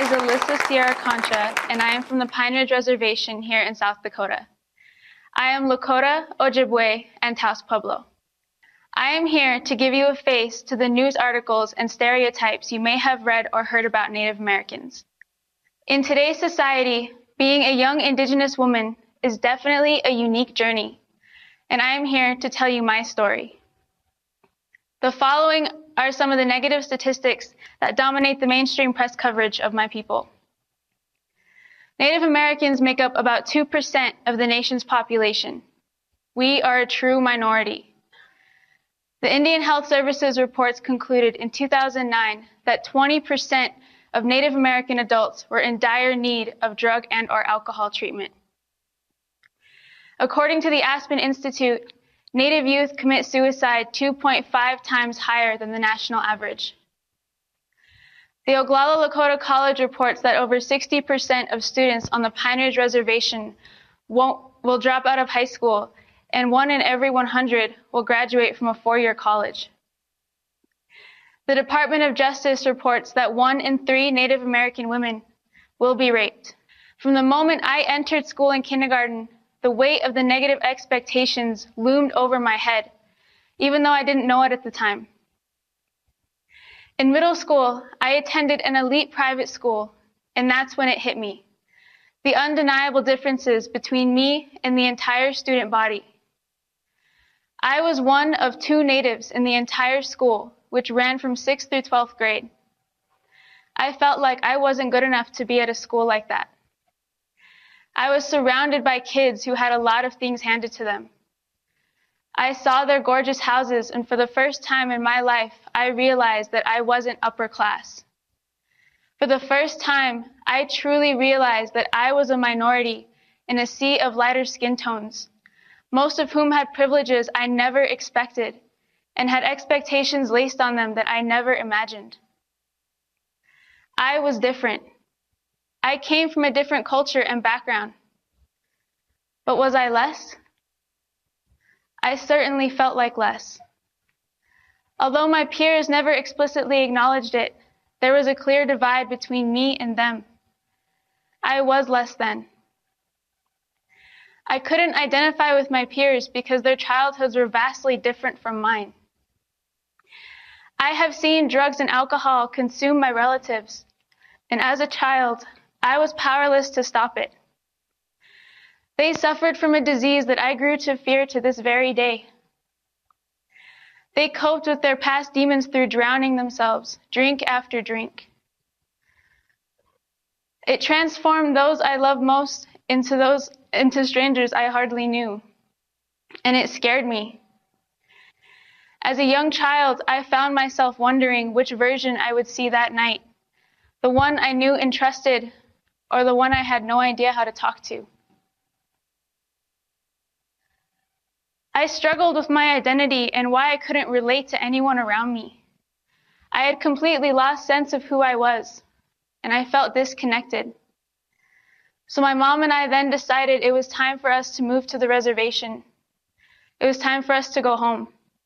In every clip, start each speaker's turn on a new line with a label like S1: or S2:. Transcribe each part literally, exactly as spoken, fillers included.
S1: is Alyssa Sierra Concha, and I am from the Pine Ridge Reservation here in South Dakota. I am Lakota, Ojibwe, and Taos Pueblo. I am here to give you a face to the news articles and stereotypes you may have read or heard about Native Americans. In today's society, being a young Indigenous woman is definitely a unique journey, and I am here to tell you my story. The following are some of the negative statistics that dominate the mainstream press coverage of my people. Native Americans make up about two percent of the nation's population. We are a true minority. The Indian Health Services reports concluded in two thousand nine that twenty percent of Native American adults were in dire need of drug and or alcohol treatment. According to the Aspen Institute, Native youth commit suicide two point five times higher than the national average. The Oglala Lakota College reports that over sixty percent of students on the Pine Ridge Reservation won't, will drop out of high school, and one in every one hundred will graduate from a four-year college. The Department of Justice reports that one in three Native American women will be raped. From the moment I entered school in kindergarten, the weight of the negative expectations loomed over my head, even though I didn't know it at the time. In middle school, I attended an elite private school, and that's when it hit me. The undeniable differences between me and the entire student body. I was one of two natives in the entire school, which ran from sixth through twelfth grade. I felt like I wasn't good enough to be at a school like that. I was surrounded by kids who had a lot of things handed to them. I saw their gorgeous houses, and for the first time in my life, I realized that I wasn't upper class. For the first time, I truly realized that I was a minority in a sea of lighter skin tones, most of whom had privileges I never expected and had expectations laced on them that I never imagined. I was different. I came from a different culture and background. But was I less? I certainly felt like less. Although my peers never explicitly acknowledged it, there was a clear divide between me and them. I was less than. I couldn't identify with my peers because their childhoods were vastly different from mine. I have seen drugs and alcohol consume my relatives, and as a child, I was powerless to stop it. They suffered from a disease that I grew to fear to this very day. They coped with their past demons through drowning themselves, drink after drink. It transformed those I loved most into those into strangers I hardly knew, and it scared me. As a young child, I found myself wondering which version I would see that night, the one I knew and trusted, or the one I had no idea how to talk to. I struggled with my identity and why I couldn't relate to anyone around me. I had completely lost sense of who I was, and I felt disconnected. So my mom and I then decided it was time for us to move to the reservation. It was time for us to go home.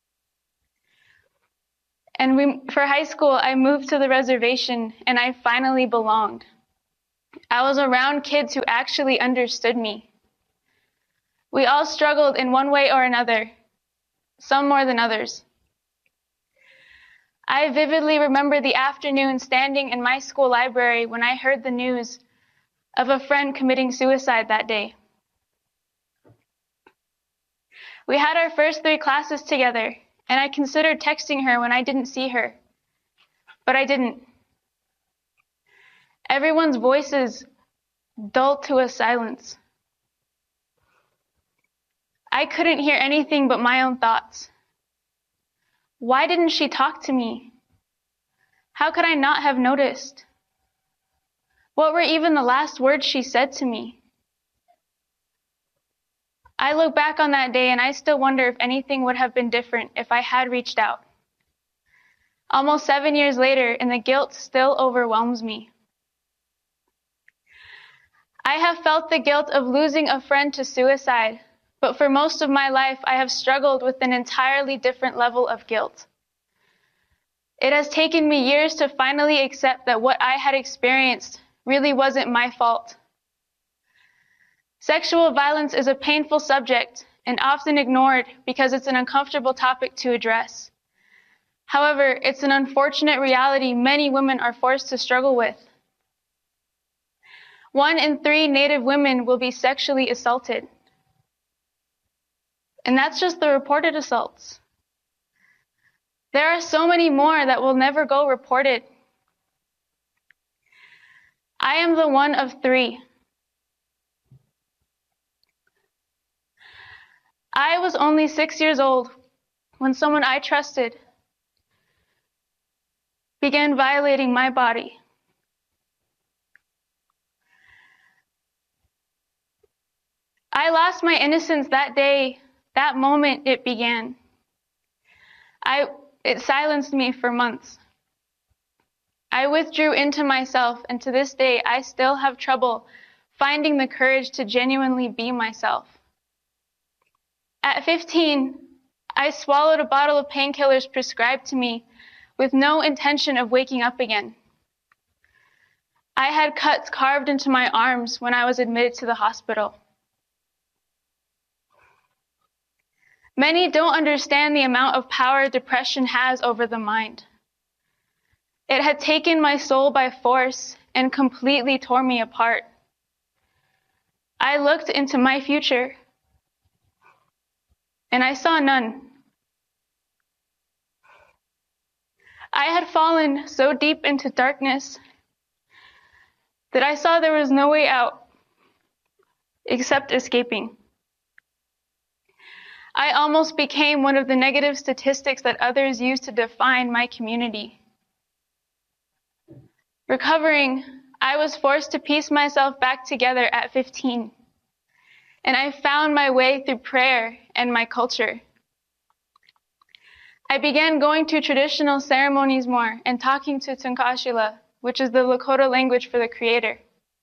S1: And we, for high school, I moved to the reservation, and I finally belonged. I was around kids who actually understood me. We all struggled in one way or another, some more than others. I vividly remember the afternoon standing in my school library when I heard the news of a friend committing suicide that day. We had our first three classes together, and I considered texting her when I didn't see her, but I didn't. Everyone's voices dulled to a silence. I couldn't hear anything but my own thoughts. Why didn't she talk to me? How could I not have noticed? What were even the last words she said to me? I look back on that day and I still wonder if anything would have been different if I had reached out. Almost seven years later, and the guilt still overwhelms me. I have felt the guilt of losing a friend to suicide, but for most of my life, I have struggled with an entirely different level of guilt. It has taken me years to finally accept that what I had experienced really wasn't my fault. Sexual violence is a painful subject and often ignored because it's an uncomfortable topic to address. However, it's an unfortunate reality many women are forced to struggle with. One in three Native women will be sexually assaulted. And that's just the reported assaults. There are so many more that will never go reported. I am the one of three. I was only six years old when someone I trusted began violating my body. I lost my innocence that day, that moment it began. I, it silenced me for months. I withdrew into myself, and to this day, I still have trouble finding the courage to genuinely be myself. At fifteen, I swallowed a bottle of painkillers prescribed to me with no intention of waking up again. I had cuts carved into my arms when I was admitted to the hospital. Many don't understand the amount of power depression has over the mind. It had taken my soul by force and completely tore me apart. I looked into my future, and I saw none. I had fallen so deep into darkness that I saw there was no way out except escaping. I almost became one of the negative statistics that others use to define my community. Recovering, I was forced to piece myself back together at fifteen, and I found my way through prayer and my culture. I began going to traditional ceremonies more and talking to Tunkashila, which is the Lakota language for the Creator.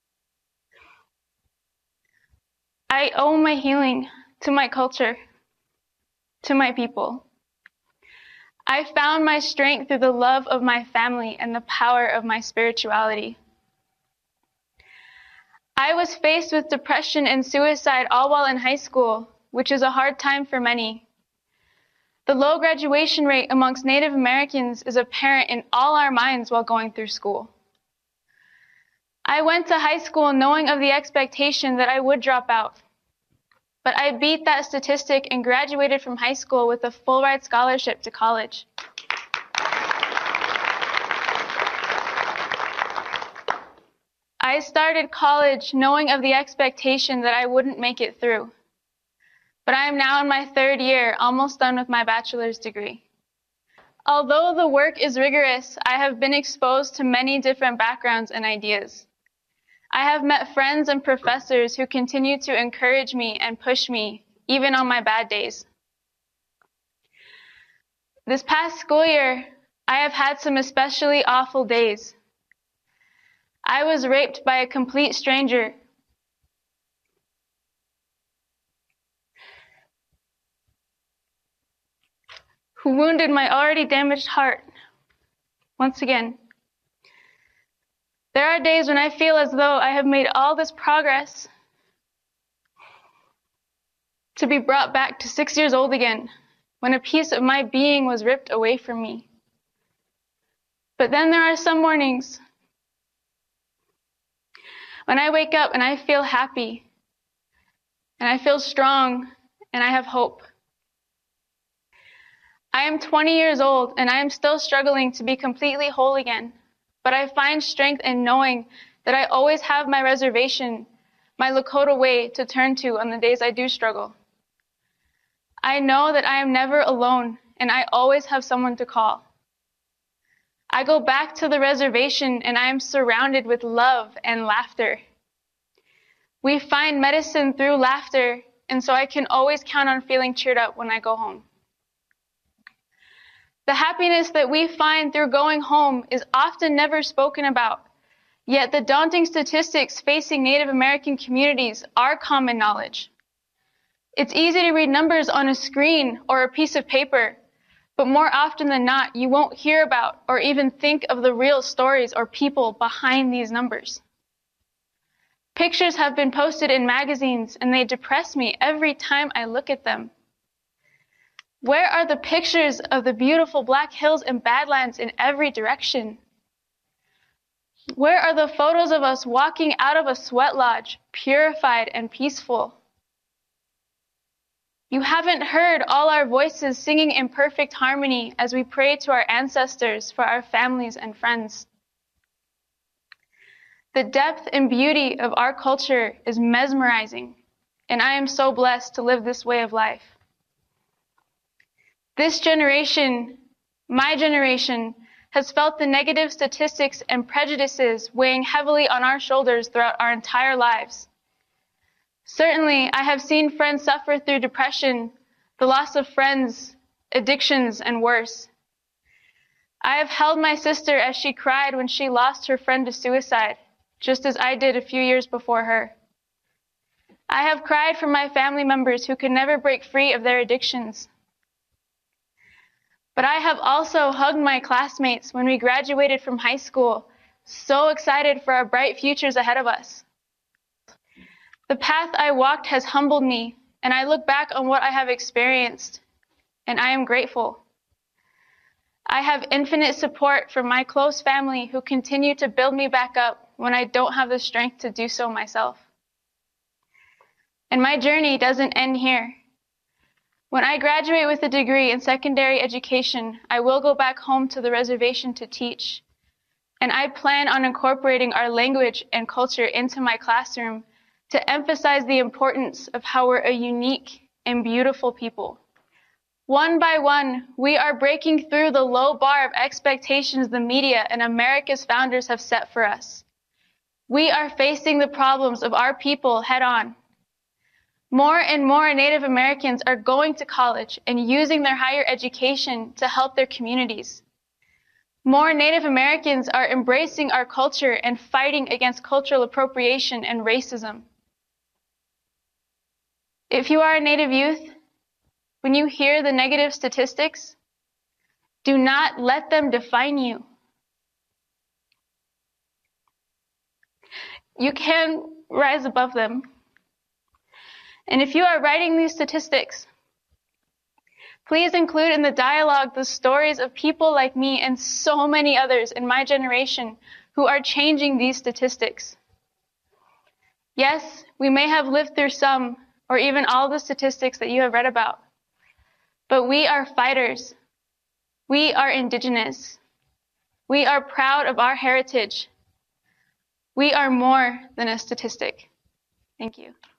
S1: I owe my healing to my culture, to my people. I found my strength through the love of my family and the power of my spirituality. I was faced with depression and suicide all while in high school, which is a hard time for many. The low graduation rate amongst Native Americans is apparent in all our minds while going through school. I went to high school knowing of the expectation that I would drop out. But I beat that statistic and graduated from high school with a full ride scholarship to college. I started college knowing of the expectation that I wouldn't make it through. But I am now in my third year, almost done with my bachelor's degree. Although the work is rigorous, I have been exposed to many different backgrounds and ideas. I have met friends and professors who continue to encourage me and push me, even on my bad days. This past school year, I have had some especially awful days. I was raped by a complete stranger. Who wounded my already damaged heart once again. There are days when I feel as though I have made all this progress to be brought back to six years old again, when a piece of my being was ripped away from me. But then there are some mornings when I wake up and I feel happy, and I feel strong, and I have hope. I am twenty years old, and I am still struggling to be completely whole again. But I find strength in knowing that I always have my reservation, my Lakota way to turn to on the days I do struggle. I know that I am never alone, and I always have someone to call. I go back to the reservation, and I am surrounded with love and laughter. We find medicine through laughter, and so I can always count on feeling cheered up when I go home. The happiness that we find through going home is often never spoken about, yet the daunting statistics facing Native American communities are common knowledge. It's easy to read numbers on a screen or a piece of paper, but more often than not, you won't hear about or even think of the real stories or people behind these numbers. Pictures have been posted in magazines, and they depress me every time I look at them. Where are the pictures of the beautiful Black hills and Badlands in every direction? Where are the photos of us walking out of a sweat lodge, purified and peaceful? You haven't heard all our voices singing in perfect harmony as we pray to our ancestors for our families and friends. The depth and beauty of our culture is mesmerizing, and I am so blessed to live this way of life. This generation, my generation, has felt the negative statistics and prejudices weighing heavily on our shoulders throughout our entire lives. Certainly, I have seen friends suffer through depression, the loss of friends, addictions, and worse. I have held my sister as she cried when she lost her friend to suicide, just as I did a few years before her. I have cried for my family members who could never break free of their addictions. But I have also hugged my classmates when we graduated from high school, so excited for our bright futures ahead of us. The path I walked has humbled me, and I look back on what I have experienced, and I am grateful. I have infinite support from my close family who continue to build me back up when I don't have the strength to do so myself. And my journey doesn't end here. When I graduate with a degree in secondary education, I will go back home to the reservation to teach. And I plan on incorporating our language and culture into my classroom to emphasize the importance of how we're a unique and beautiful people. One by one, we are breaking through the low bar of expectations the media and America's founders have set for us. We are facing the problems of our people head on. More and more Native Americans are going to college and using their higher education to help their communities. More Native Americans are embracing our culture and fighting against cultural appropriation and racism. If you are a Native youth, when you hear the negative statistics, do not let them define you. You can rise above them. And if you are writing these statistics, please include in the dialogue the stories of people like me and so many others in my generation who are changing these statistics. Yes, we may have lived through some or even all the statistics that you have read about, but we are fighters. We are indigenous. We are proud of our heritage. We are more than a statistic. Thank you.